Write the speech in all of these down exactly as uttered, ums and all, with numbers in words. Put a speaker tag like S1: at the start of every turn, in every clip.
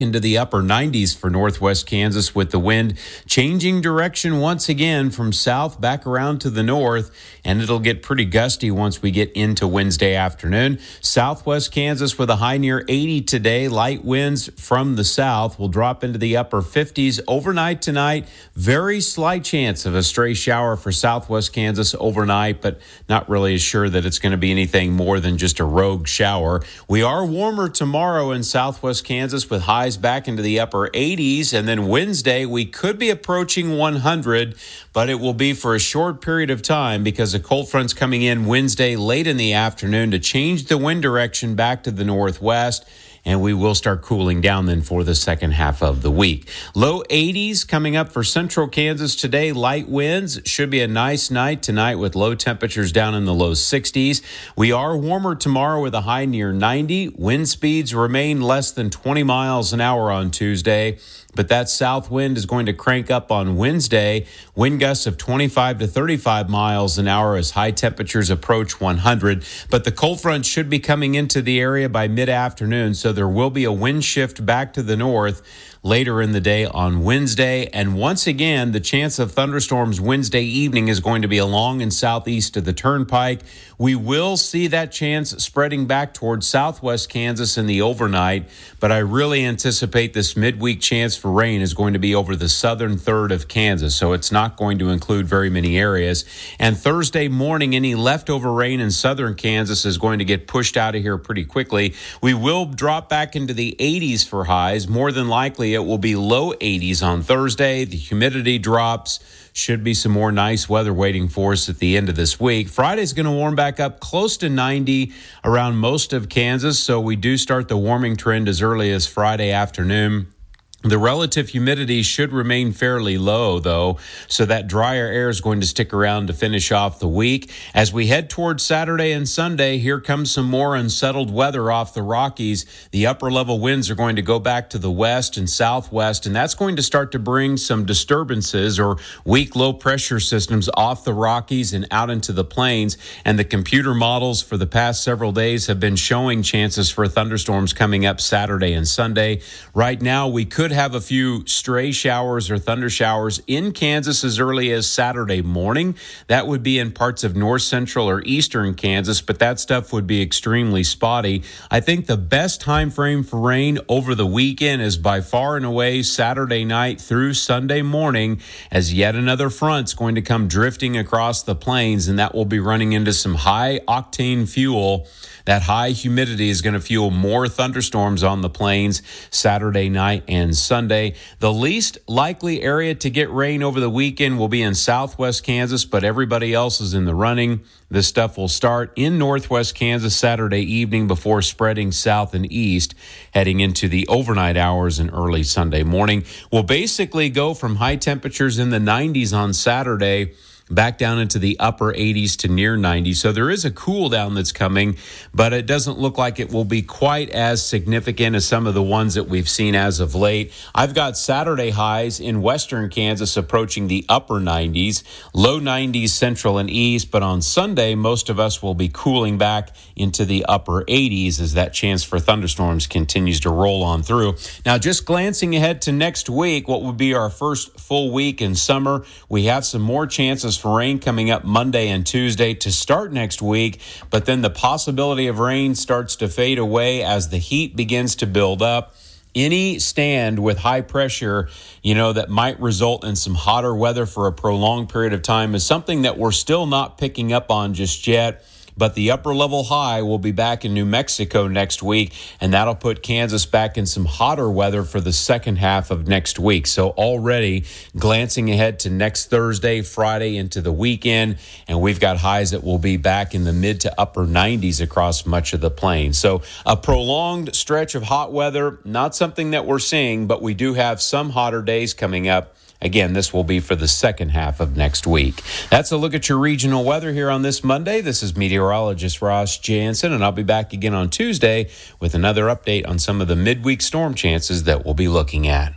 S1: into the upper nineties for northwest Kansas, with the wind changing direction once again from south back around to the north, and it'll get pretty gusty once we get into Wednesday afternoon. Southwest Kansas with a high near eighty today. Light winds from the south will drop into the upper fifties overnight tonight. Very slight chance of a stray shower for southwest Kansas overnight, but not really sure that it's going to be anything more than just a rogue shower. We are warmer tomorrow in southwest Kansas with highs back into the upper eighties, and then Wednesday we could be approaching one hundred, but it will be for a short period of time because a cold front's coming in Wednesday late in the afternoon to change the wind direction back to the northwest, and we will start cooling down then for the second half of the week. Low eighties coming up for central Kansas today. Light winds. Should be a nice night tonight with low temperatures down in the low sixties. We are warmer tomorrow with a high near ninety. Wind speeds remain less than twenty miles an hour on Tuesday, but that south wind is going to crank up on Wednesday. Wind gusts of twenty-five to thirty-five miles an hour as high temperatures approach one hundred. But the cold front should be coming into the area by mid-afternoon, so there will be a wind shift back to the north later in the day on Wednesday. And once again, the chance of thunderstorms Wednesday evening is going to be along and southeast of the Turnpike. We will see that chance spreading back towards southwest Kansas in the overnight, but I really anticipate this midweek chance for rain is going to be over the southern third of Kansas, so it's not going to include very many areas. And Thursday morning, any leftover rain in southern Kansas is going to get pushed out of here pretty quickly. We will drop back into the eighties for highs. More than likely, it will be low eighties on Thursday. The humidity drops. Should be some more nice weather waiting for us at the end of this week. Friday's going to warm back up close to ninety around most of Kansas, so we do start the warming trend as early as Friday afternoon. The relative humidity should remain fairly low, though, so that drier air is going to stick around to finish off the week. As we head towards Saturday and Sunday, here comes some more unsettled weather off the Rockies. The upper-level winds are going to go back to the west and southwest, and that's going to start to bring some disturbances or weak low-pressure systems off the Rockies and out into the plains. And the computer models for the past several days have been showing chances for thunderstorms coming up Saturday and Sunday. Right now, we could have a few stray showers or thunder showers in Kansas as early as Saturday morning. That would be in parts of north central or eastern Kansas, but that stuff would be extremely spotty. I think the best time frame for rain over the weekend is by far and away Saturday night through Sunday morning, as yet another front's going to come drifting across the plains, and that will be running into some high octane fuel. That high humidity is going to fuel more thunderstorms on the plains Saturday night and Sunday. The least likely area to get rain over the weekend will be in southwest Kansas, but everybody else is in the running. This stuff will start in northwest Kansas Saturday evening before spreading south and east, heading into the overnight hours and early Sunday morning. We'll basically go from high temperatures in the nineties on Saturday back down into the upper eighties to near ninety. So there is a cool down that's coming, but it doesn't look like it will be quite as significant as some of the ones that we've seen as of late. I've got Saturday highs in western Kansas approaching the upper nineties, low nineties central and east, but on Sunday, most of us will be cooling back into the upper eighties as that chance for thunderstorms continues to roll on through. Now, just glancing ahead to next week, what would be our first full week in summer, we have some more chances for rain coming up Monday and Tuesday to start next week, but then the possibility of rain starts to fade away as the heat begins to build up. Any stand with high pressure, you know, that might result in some hotter weather for a prolonged period of time is something that we're still not picking up on just yet. But the upper level high will be back in New Mexico next week, and that'll put Kansas back in some hotter weather for the second half of next week. So already glancing ahead to next Thursday, Friday into the weekend, and we've got highs that will be back in the mid to upper nineties across much of the plain. So a prolonged stretch of hot weather, not something that we're seeing, but we do have some hotter days coming up. Again, this will be for the second half of next week. That's a look at your regional weather here on this Monday. This is meteorologist Ross Jansen, and I'll be back again on Tuesday with another update on some of the midweek storm chances that we'll be looking at.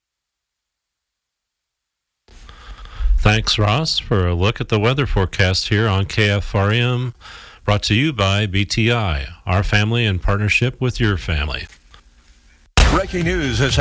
S2: Thanks, Ross, for a look at the weather forecast here on K F R M, brought to you by B T I, our family in partnership with your family.
S3: Breaking news has